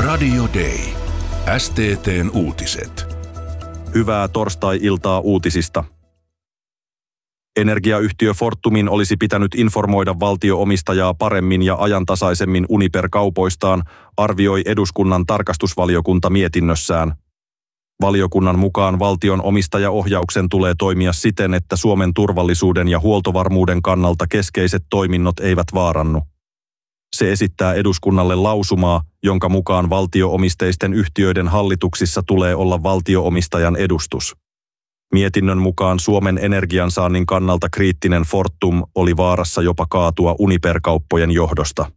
Radio Day. STT:n uutiset. Hyvää torstai-iltaa uutisista. Energiayhtiö Fortumin olisi pitänyt informoida valtio-omistajaa paremmin ja ajantasaisemmin Uniper-kaupoistaan, arvioi eduskunnan tarkastusvaliokunta mietinnössään. Valiokunnan mukaan valtion omistajaohjauksen tulee toimia siten, että Suomen turvallisuuden ja huoltovarmuuden kannalta keskeiset toiminnot eivät vaarannu. Se esittää eduskunnalle lausumaa, jonka mukaan valtio-omisteisten yhtiöiden hallituksissa tulee olla valtio-omistajan edustus. Mietinnön mukaan Suomen energiansaannin kannalta kriittinen Fortum oli vaarassa jopa kaatua Uniper-kauppojen johdosta.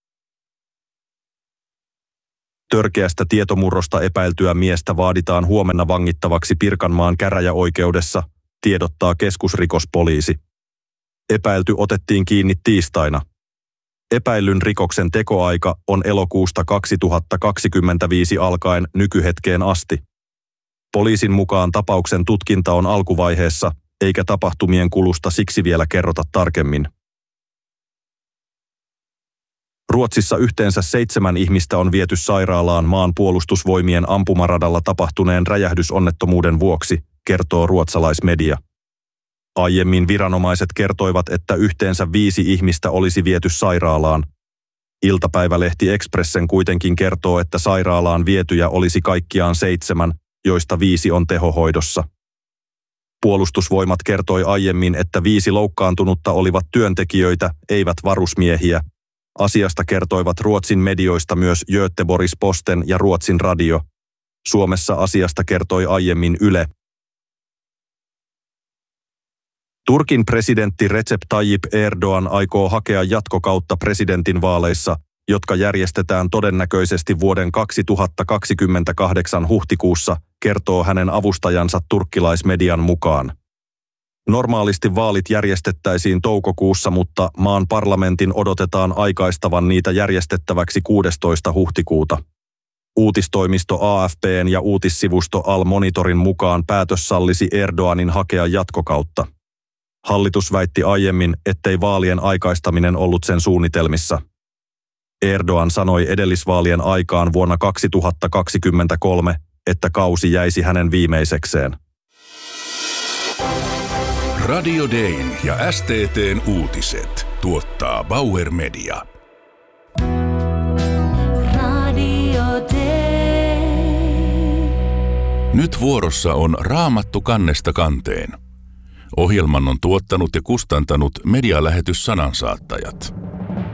Törkeästä tietomurrosta epäiltyä miestä vaaditaan huomenna vangittavaksi Pirkanmaan käräjäoikeudessa, tiedottaa keskusrikospoliisi. Epäilty otettiin kiinni tiistaina. Epäillyn rikoksen tekoaika on elokuusta 2025 alkaen nykyhetkeen asti. Poliisin mukaan tapauksen tutkinta on alkuvaiheessa, eikä tapahtumien kulusta siksi vielä kerrota tarkemmin. Ruotsissa yhteensä 7 ihmistä on viety sairaalaan maan puolustusvoimien ampumaradalla tapahtuneen räjähdysonnettomuuden vuoksi, kertoo ruotsalaismedia. Aiemmin viranomaiset kertoivat, että yhteensä 5 ihmistä olisi viety sairaalaan. Iltapäivälehti Expressen kuitenkin kertoo, että sairaalaan vietyjä olisi kaikkiaan 7, joista 5 on tehohoidossa. Puolustusvoimat kertoi aiemmin, että 5 loukkaantunutta olivat työntekijöitä, eivät varusmiehiä. Asiasta kertoivat Ruotsin medioista myös Göteborgs-Posten ja Ruotsin radio. Suomessa asiasta kertoi aiemmin Yle. Turkin presidentti Recep Tayyip Erdoğan aikoo hakea jatkokautta presidentinvaaleissa, jotka järjestetään todennäköisesti vuoden 2028 huhtikuussa, kertoo hänen avustajansa turkkilaismedian mukaan. Normaalisti vaalit järjestettäisiin toukokuussa, mutta maan parlamentin odotetaan aikaistavan niitä järjestettäväksi 16. huhtikuuta. Uutistoimisto AFP:n ja uutissivusto Al-Monitorin mukaan päätös sallisi Erdoğanin hakea jatkokautta. Hallitus väitti aiemmin, ettei vaalien aikaistaminen ollut sen suunnitelmissa. Erdoğan sanoi edellisvaalien aikaan vuonna 2023, että kausi jäisi hänen viimeisekseen. Radio Dayn ja STT:n uutiset tuottaa Bauer Media. Radio Day. Nyt vuorossa on Raamattu kannesta kanteen. Ohjelman on tuottanut ja kustantanut medialähetys Sanansaattajat.